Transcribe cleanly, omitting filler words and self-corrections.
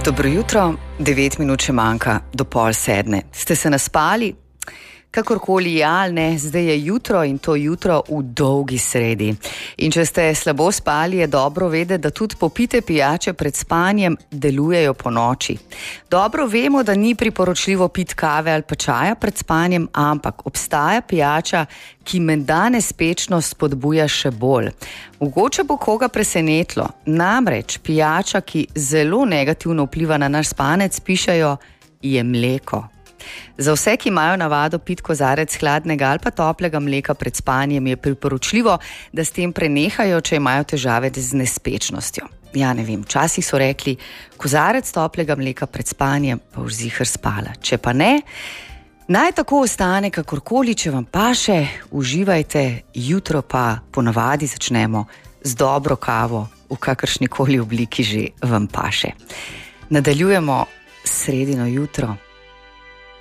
Dobro jutro, 9 minut še manjka do 6:30. Ste se naspali? Kakorkoli ja ali ne, zdaj je jutro in to jutro v dolgi sredi. In če ste slabo spali, je dobro vedeti, da tudi popite pijače pred spanjem delujejo po noči. Dobro vemo, da ni priporočljivo piti kave ali pa čaja pred spanjem, ampak obstaja pijača, ki menda nespečnost spodbuja še bolj. Mogoče bo koga presenetilo, namreč pijača, ki zelo negativno vpliva na naš spanec, pišejo, je mleko. Za vse, ki imajo navado piti kozarec hladnega ali pa toplega mleka pred spanjem, je priporočljivo, da s tem prenehajo, če imajo težave z nespečnostjo. Ja, ne vem, včasih so rekli, kozarec toplega mleka pred spanjem, pa už ziher spala. Če pa ne, naj tako ostane, kakorkoli, če vam paše, uživajte, jutro pa ponavadi začnemo z dobro kavo, v kakršnikoli obliki že vam paše. Nadaljujemo sredino jutro.